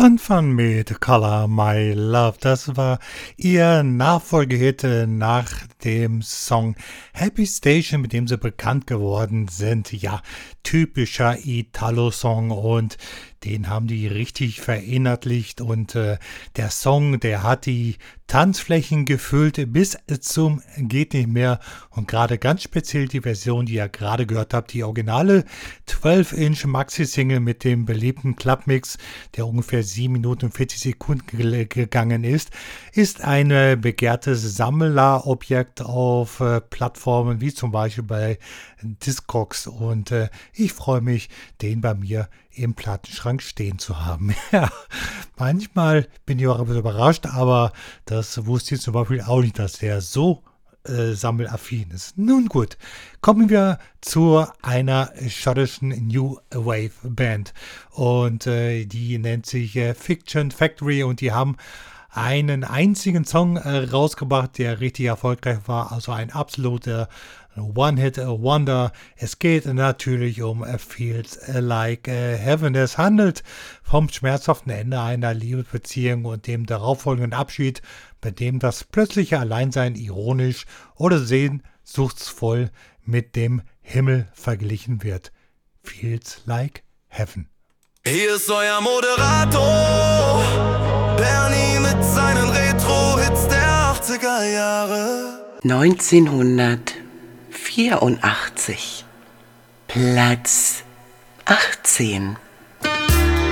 Fun Fun mit Color My Love. Das war ihr Nachfolgehit nach dem Song Happy Station, mit dem sie bekannt geworden sind. Ja, typischer Italo-Song und den haben die richtig verinnerlicht und der Song, der hat die Tanzflächen gefüllt bis zum geht nicht mehr und gerade ganz speziell die Version, die ihr gerade gehört habt, die originale 12-Inch Maxi-Single mit dem beliebten Clubmix, der ungefähr 7 Minuten und 40 Sekunden gegangen ist ein begehrtes Sammlerobjekt auf Plattformen wie zum Beispiel bei Discogs und ich freue mich, den bei mir im Plattenschrank stehen zu haben. Ja, manchmal bin ich auch ein bisschen überrascht, aber das wusste ich zum Beispiel auch nicht, dass der so sammelaffin ist. Nun gut, kommen wir zu einer schottischen New Wave Band und die nennt sich Fiction Factory und die haben einen einzigen Song rausgebracht, der richtig erfolgreich war, also ein absoluter One-Hit-Wonder. Es geht natürlich um Feels Like Heaven. Es handelt vom schmerzhaften Ende einer Liebesbeziehung und dem darauffolgenden Abschied, bei dem das plötzliche Alleinsein ironisch oder sehnsuchtsvoll mit dem Himmel verglichen wird. Feels Like Heaven. Hier ist euer Moderator, Bernie mit seinen Retro-Hits der 80er Jahre. 1984, Platz 18.